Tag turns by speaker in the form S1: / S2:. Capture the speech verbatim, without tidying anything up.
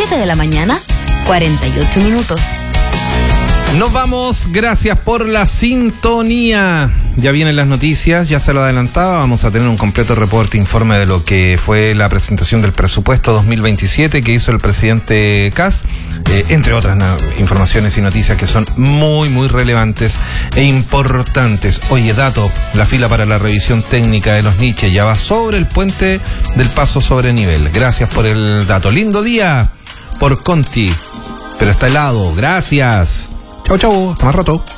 S1: siete de la mañana, cuarenta y ocho minutos.
S2: Nos vamos, gracias por la sintonía. Ya vienen las noticias, ya se lo adelantaba, vamos a tener un completo reporte, informe de lo que fue la presentación del presupuesto dos mil veintisiete que hizo el presidente Kast, eh, entre otras no, informaciones y noticias que son muy, muy relevantes e importantes. Oye, dato, la fila para la revisión técnica de los niches ya va sobre el puente del paso sobre nivel. Gracias por el dato. Lindo día por Conti, pero está helado. Gracias. Chau, chau. Hasta más rato.